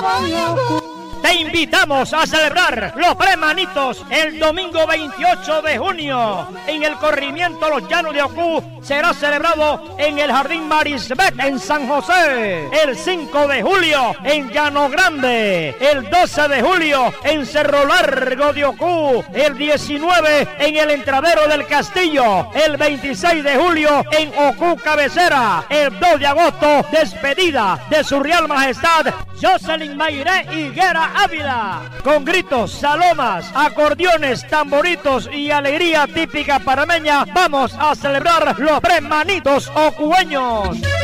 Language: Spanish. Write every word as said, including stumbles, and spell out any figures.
Te invitamos a celebrar los premanitos el domingo veintiocho de junio en el corrimiento Los Llanos de Ocú. Será celebrado en el Jardín Marisbet en San José. El cinco de julio en Llano Grande. El doce de julio en Cerro Largo de Ocú. El diecinueve en el Entradero del Castillo. El veintiséis de julio en Ocú Cabecera. El dos de agosto, despedida de su Real Majestad Jocelyn Mairé Higuera Ávila, con gritos, salomas, acordeones, tamboritos y alegría típica parameña. Vamos a celebrar los premanitos ocueños.